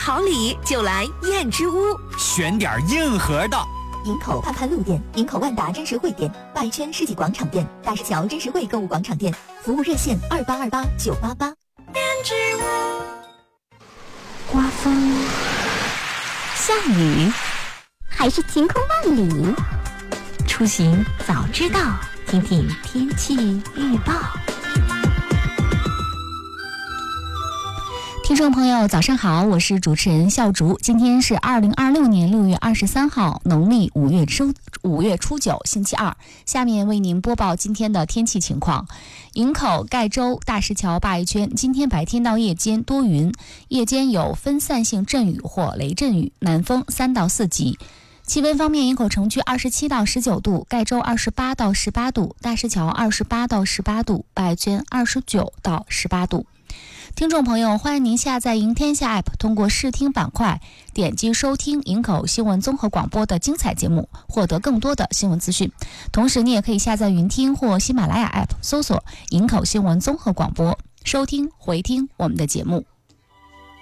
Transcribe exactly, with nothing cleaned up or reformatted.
好礼就来燕之屋， 选点硬核的。 营口盼盼路店、营口万达真实汇店、外圈世纪广场店、大石桥真实汇购物广场店，服务热线二八二八九八八。 燕之屋。 刮风、下雨，还是晴空万里？出行早知道，听听天气预报。听众朋友早上好，我是主持人笑竹。今天是二零二六年六月二十三号，农历五月初五月初九，星期二。下面为您播报今天的天气情况。营口、盖州、大石桥、鲅鱼圈，今天白天到夜间多云，夜间有分散性阵雨或雷阵雨，南风三到四级。气温方面，营口城区二十七到十九度，盖州二十八到十八度，大石桥二十八到十八度，鲅鱼圈二十九到十八度。听众朋友，欢迎您下载营天下 App， 通过视听板块点击收听营口新闻综合广播的精彩节目，获得更多的新闻资讯。同时，你也可以下载云听或喜马拉雅 App， 搜索营口新闻综合广播，收听回听我们的节目。